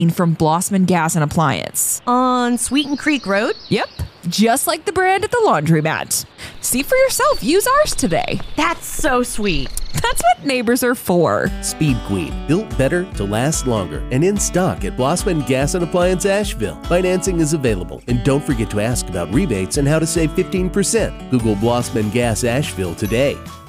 from Blossman Gas and Appliance. On Sweeten Creek Road? Yep, just like the brand at the laundromat. See for yourself. Use ours today. That's so sweet. That's what neighbors are for. Speed Queen, built better to last longer, and in stock at Blossman Gas and Appliance Asheville. Financing is available, and don't forget to ask about rebates and how to save 15%. Google Blossman Gas Asheville today.